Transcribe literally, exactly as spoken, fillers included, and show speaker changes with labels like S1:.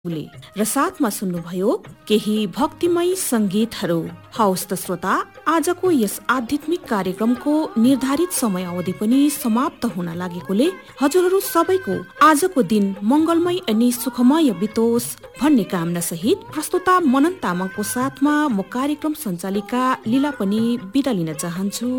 S1: र साथमा सुन्नुभयो केही भक्तिमय संगीतहरू। हवस् त श्रोता, आजको यस आध्यात्मिक कार्यक्रमको निर्धारित समय अवधि पनि समाप्त हुन लागेकोले हजुरहरू सबैको आजको दिन मंगलमय अनि सुखमय बितोस् भन्ने कामना सहित प्रस्तुता मनन तामाङको साथमा म कार्यक्रम सञ्चालिका लीला पनि बिदा लिन चाहन्छु।